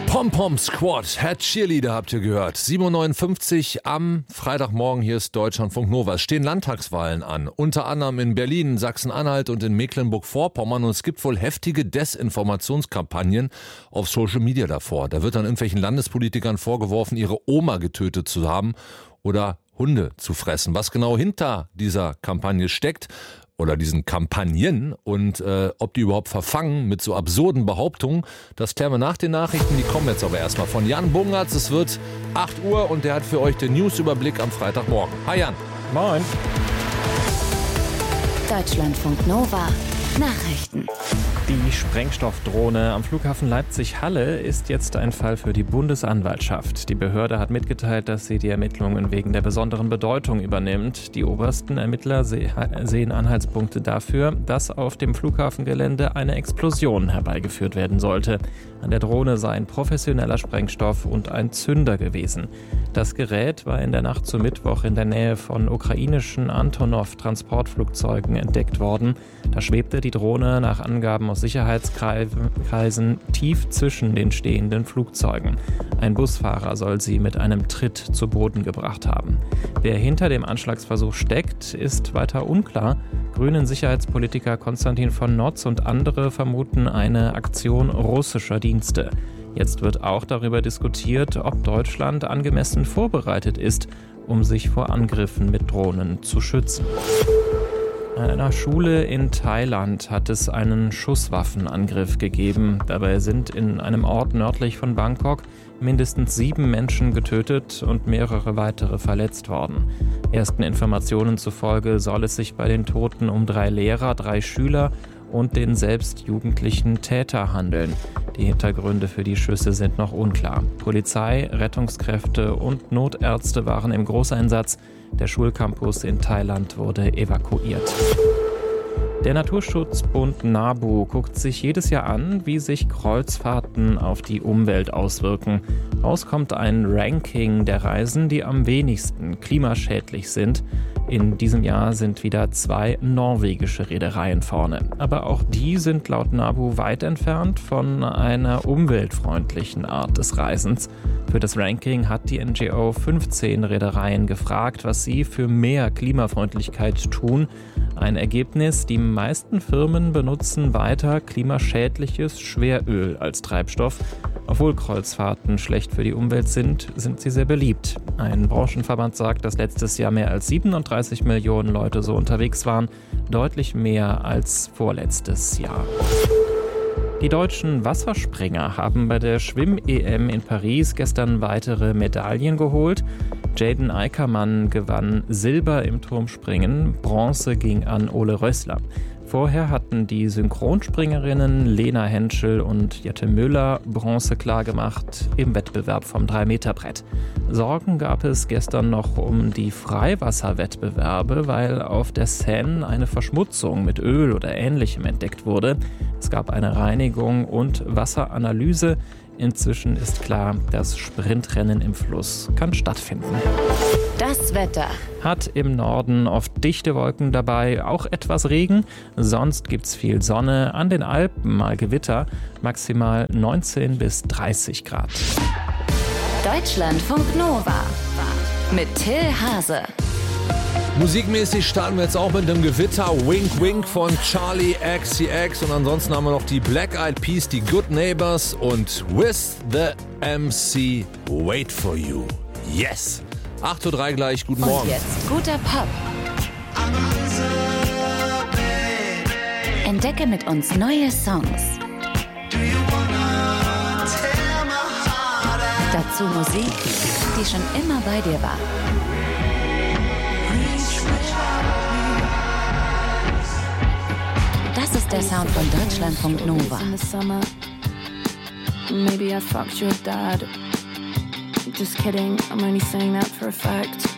Pom-Pom Squad, Head Cheerleader habt ihr gehört. 7.59 Uhr am Freitagmorgen, hier ist Deutschlandfunk Nova. Es stehen Landtagswahlen an, unter anderem in Berlin, Sachsen-Anhalt und in Mecklenburg-Vorpommern. Und es gibt wohl heftige Desinformationskampagnen auf Social Media davor. Da wird dann irgendwelchen Landespolitikern vorgeworfen, ihre Oma getötet zu haben oder Hunde zu fressen. Was genau hinter dieser Kampagne steckt oder diesen Kampagnen und ob die überhaupt verfangen mit so absurden Behauptungen, das klären wir nach den Nachrichten. Die kommen jetzt aber erstmal von Jan Bungertz. Es wird 8 Uhr und der hat für euch den Newsüberblick am Freitagmorgen. Hi Jan. Moin. Deutschlandfunk Nova Nachrichten. Die Sprengstoffdrohne am Flughafen Leipzig-Halle ist jetzt ein Fall für die Bundesanwaltschaft. Die Behörde hat mitgeteilt, dass sie die Ermittlungen wegen der besonderen Bedeutung übernimmt. Die obersten Ermittler sehen Anhaltspunkte dafür, dass auf dem Flughafengelände eine Explosion herbeigeführt werden sollte. An der Drohne sei ein professioneller Sprengstoff und ein Zünder gewesen. Das Gerät war in der Nacht zum Mittwoch in der Nähe von ukrainischen Antonov-Transportflugzeugen entdeckt worden. Da schwebte die Drohne nach Angaben aus Sicherheitskreisen tief zwischen den stehenden Flugzeugen. Ein Busfahrer soll sie mit einem Tritt zu Boden gebracht haben. Wer hinter dem Anschlagsversuch steckt, ist weiter unklar. Grünen Sicherheitspolitiker Konstantin von Notz und andere vermuten eine Aktion russischer Dienste. Jetzt wird auch darüber diskutiert, ob Deutschland angemessen vorbereitet ist, um sich vor Angriffen mit Drohnen zu schützen. An einer Schule in Thailand hat es einen Schusswaffenangriff gegeben. Dabei sind in einem Ort nördlich von Bangkok mindestens 7 Menschen getötet und mehrere weitere verletzt worden. Ersten Informationen zufolge soll es sich bei den Toten um 3 Lehrer, 3 Schüler und den selbst jugendlichen Täter handeln. Die Hintergründe für die Schüsse sind noch unklar. Polizei, Rettungskräfte und Notärzte waren im Großeinsatz. Der Schulcampus in Thailand wurde evakuiert. Der Naturschutzbund NABU guckt sich jedes Jahr an, wie sich Kreuzfahrten auf die Umwelt auswirken. Raus kommt ein Ranking der Reisen, die am wenigsten klimaschädlich sind. In diesem Jahr sind wieder 2 norwegische Reedereien vorne. Aber auch die sind laut NABU weit entfernt von einer umweltfreundlichen Art des Reisens. Für das Ranking hat die NGO 15 Reedereien gefragt, was sie für mehr Klimafreundlichkeit tun. Ein Ergebnis: Die meisten Firmen benutzen weiter klimaschädliches Schweröl als Treibstoff. Obwohl Kreuzfahrten schlecht für die Umwelt sind sie sehr beliebt. Ein Branchenverband sagt, dass letztes Jahr mehr als 37 Millionen Leute so unterwegs waren, deutlich mehr als vorletztes Jahr. Die deutschen Wasserspringer haben bei der Schwimm-EM in Paris gestern weitere Medaillen geholt. Jaden Eickermann gewann Silber im Turmspringen, Bronze ging an Ole Rössler. Vorher hatten die Synchronspringerinnen Lena Henschel und Jette Müller Bronze klargemacht im Wettbewerb vom 3-Meter-Brett. Sorgen gab es gestern noch um die Freiwasserwettbewerbe, weil auf der Seine eine Verschmutzung mit Öl oder Ähnlichem entdeckt wurde. Es gab eine Reinigung und Wasseranalyse. Inzwischen ist klar, das Sprintrennen im Fluss kann stattfinden. Das Wetter. Hat im Norden oft dichte Wolken dabei, auch etwas Regen. Sonst gibt's viel Sonne. An den Alpen mal Gewitter. Maximal 19 bis 30 Grad. Deutschlandfunk Nova. Mit Till Hase. Musikmäßig starten wir jetzt auch mit einem Gewitter. Wink Wink von Charlie XCX. Und ansonsten haben wir noch die Black Eyed Peas, die Good Neighbors und With the MC Wait for You. Yes! 8.03 Uhr gleich, guten Morgen. Und jetzt guter Pop. Entdecke mit uns neue Songs. Dazu Musik, die schon immer bei dir war. Das ist der Sound von Deutschlandfunk Nova. Maybe I fucked your dad. Just kidding, I'm only saying that for a fact.